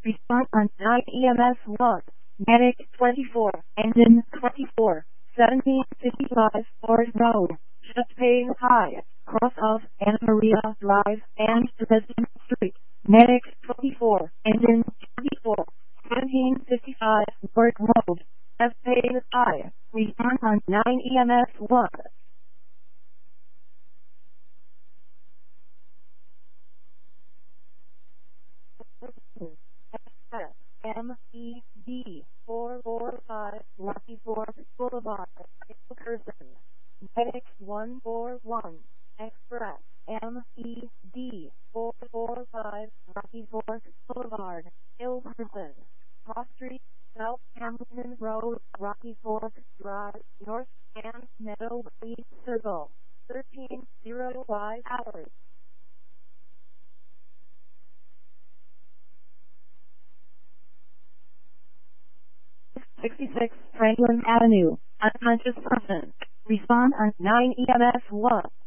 Respond on 9 EMS 1. Medic 24. Engine 24. 1755 Ford Road. Champaign High. Cross of Anna Maria Drive and Dresden Street. Medic 24. Engine 24. 1755 Ford Road. Champaign High. Respond on 9 EMS 1. MED 445 Rocky Fork Boulevard, Curzon. Medic 141 Express MED 445 Rocky Fork Boulevard, Curzon. Cross Street, South Hamilton Road, Rocky Fork Drive, North and Meadow Creek Circle, 13:05 hours. 66 Franklin Avenue, unconscious person. Respond on 9 EMS 1.